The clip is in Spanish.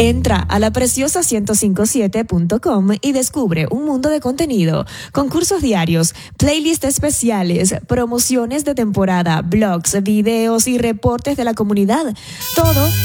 Entra a lapreciosa1057.com y descubre un mundo de contenido, concursos diarios, playlists especiales, promociones de temporada, blogs, videos y reportes de la comunidad. Todo